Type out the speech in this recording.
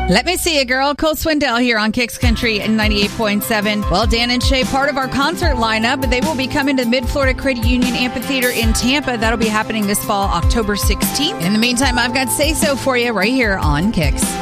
Let me see you, girl. Cole Swindell here on Kicks Country 98.7. Well, Dan and Shay, part of our concert lineup, they will be coming to the Mid-Florida Credit Union Amphitheater in Tampa. That'll be happening this fall, October 16th. In the meantime, I've got Say So for you right here on Kicks.